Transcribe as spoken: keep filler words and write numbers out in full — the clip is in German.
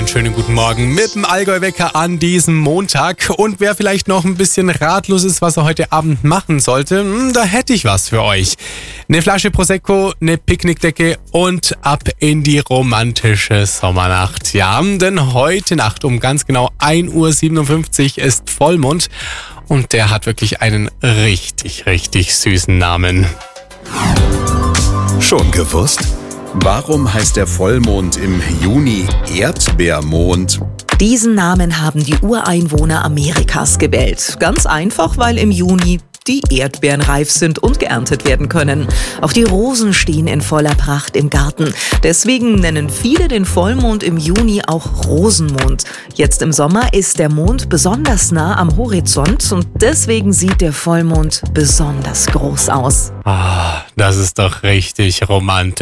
einen schönen guten Morgen mit dem Allgäu-Wecker an diesem Montag. Und wer vielleicht noch ein bisschen ratlos ist, was er heute Abend machen sollte, da hätte ich was für euch. Eine Flasche Prosecco, eine Picknickdecke und ab in die romantische Sommernacht. Ja, denn heute Nacht um ganz genau ein Uhr siebenundfünfzig ist Vollmond und der hat wirklich einen richtig, richtig süßen Namen. Schon gewusst? Warum heißt der Vollmond im Juni Erdbeermond? Diesen Namen haben die Ureinwohner Amerikas gewählt. Ganz einfach, weil im Juni die Erdbeeren reif sind und geerntet werden können. Auch die Rosen stehen in voller Pracht im Garten. Deswegen nennen viele den Vollmond im Juni auch Rosenmond. Jetzt im Sommer ist der Mond besonders nah am Horizont und deswegen sieht der Vollmond besonders groß aus. Ah, das ist doch richtig romantisch.